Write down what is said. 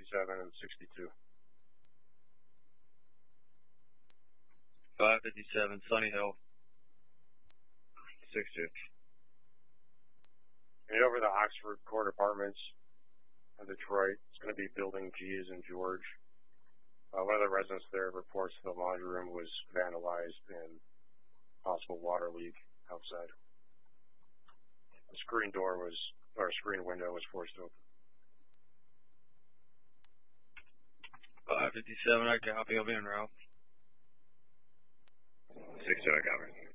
557 and 62. 557, Sunny Hill. 62. And over the Oxford Court Apartments in Detroit, it's going to be building G as in George. One of the residents there reports the laundry room was vandalized and possible water leak outside. The screen window was forced open. 557, I copy. I'll be en route. 62, I copy.